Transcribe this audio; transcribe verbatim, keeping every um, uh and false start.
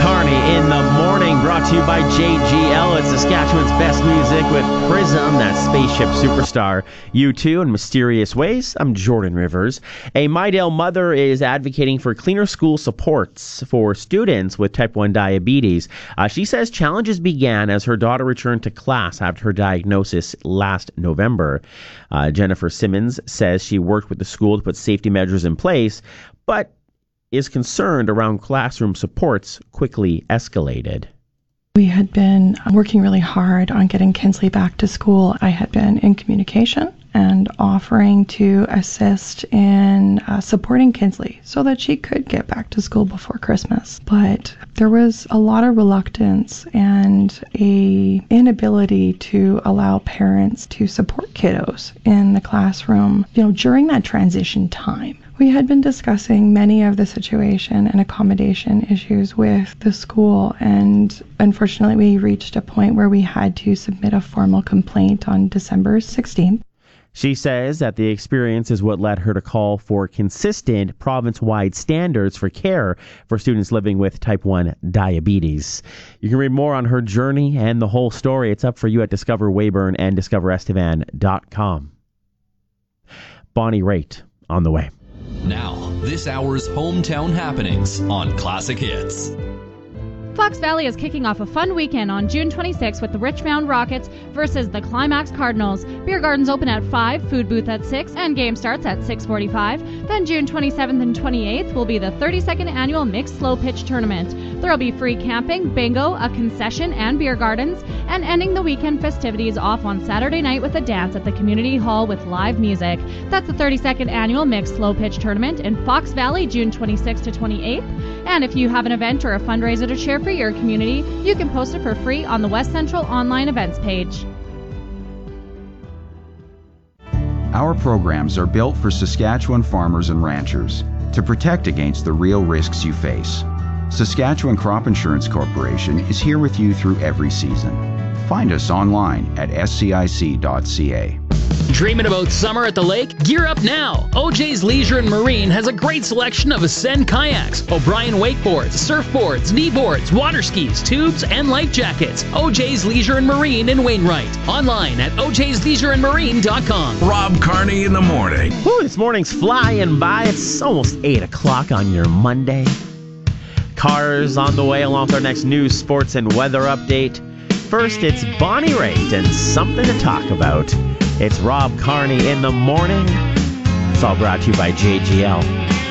Carney in the morning, brought to you by J G L. It's Saskatchewan's best music with Prism, that spaceship superstar, U two, in mysterious ways. I'm Jordan Rivers. A Mydale mother is advocating for cleaner school supports for students with type one diabetes. Uh, she says challenges began as her daughter returned to class after her diagnosis last November. Uh, Jennifer Simmons says she worked with the school to put safety measures in place, but is concerned around classroom supports quickly escalated. We had been working really hard on getting Kinsley back to school. I had been in communication and offering to assist in uh, supporting Kinsley so that she could get back to school before Christmas. But there was a lot of reluctance and a inability to allow parents to support kiddos in the classroom, you know, during that transition time. We had been discussing many of the situation and accommodation issues with the school, and unfortunately we reached a point where we had to submit a formal complaint on December sixteenth. She says that the experience is what led her to call for consistent province-wide standards for care for students living with type one diabetes. You can read more on her journey and the whole story. It's up for you at Discover Weyburn and discover estevan dot com. Bonnie Raitt on the way. Now, this hour's hometown happenings on Classic Hits. Fox Valley is kicking off a fun weekend on June twenty-sixth with the Richmond Rockets versus the Climax Cardinals. Beer gardens open at five, food booth at six, and game starts at six forty-five. Then June twenty-seventh and twenty-eighth will be the thirty-second annual Mixed Slow Pitch Tournament. There will be free camping, bingo, a concession, and beer gardens, and ending the weekend festivities off on Saturday night with a dance at the Community Hall with live music. That's the thirty-second annual Mixed Slow Pitch Tournament in Fox Valley, June twenty-sixth to twenty-eighth. And if you have an event or a fundraiser to share for your community, you can post it for free on the West Central online events page. Our programs are built for Saskatchewan farmers and ranchers to protect against the real risks you face. Saskatchewan Crop Insurance Corporation is here with you through every season. Find us online at s c i c dot c a. Dreaming about summer at the lake? Gear up now! O J's Leisure and Marine has a great selection of Ascend kayaks, O'Brien wakeboards, surfboards, kneeboards, water skis, tubes, and life jackets. O J's Leisure and Marine in Wainwright. Online at o j's leisure and marine dot com. Rob Carney in the morning. Whew, this morning's flying by. It's almost eight o'clock on your Monday. Cars on the way along with our next news, sports, and weather update. First, it's Bonnie Raitt and something to talk about. It's Rob Carney in the morning. It's all brought to you by J G L.